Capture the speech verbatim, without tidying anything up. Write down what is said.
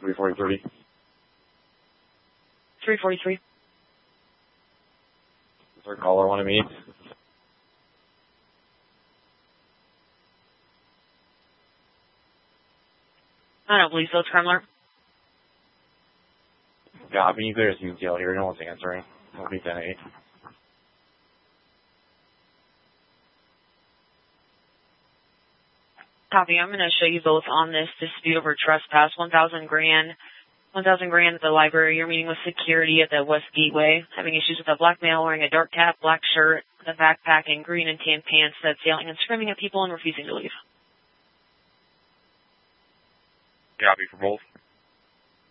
three forty-three. three forty-three. Third caller want to meet. I don't believe so, it's Kremler. Copy, you clear C C L here, no one's answering. It'll be ten eight. Copy, I'm going to show you both on this dispute over trespass, one thousand grand. one thousand grand at the library. You're meeting with security at the West Gateway, having issues with a black male wearing a dark cap, black shirt, with a backpack, and green and tan pants that's yelling and screaming at people and refusing to leave. Copy for both.